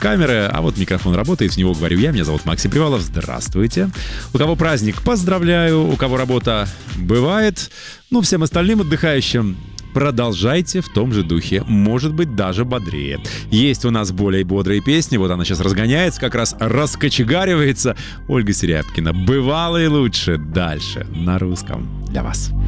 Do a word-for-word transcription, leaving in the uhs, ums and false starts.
камеры, а вот микрофон работает, в него говорю я. Меня зовут Максим Привалов. Здравствуйте. У кого праздник, поздравляю. У кого работа, бывает. Ну, всем остальным отдыхающим, продолжайте в том же духе, может быть, даже бодрее. Есть у нас более бодрые песни, вот она сейчас разгоняется, как раз раскочегаривается. Ольга Серябкина. Бывало и лучше. Дальше на русском для вас.